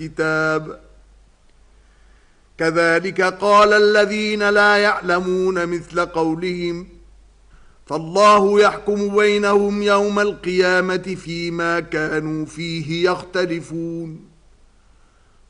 الكتاب كذلك قال الذين لا يعلمون مثل قولهم فالله يحكم بينهم يوم القيامة فيما كانوا فيه يختلفون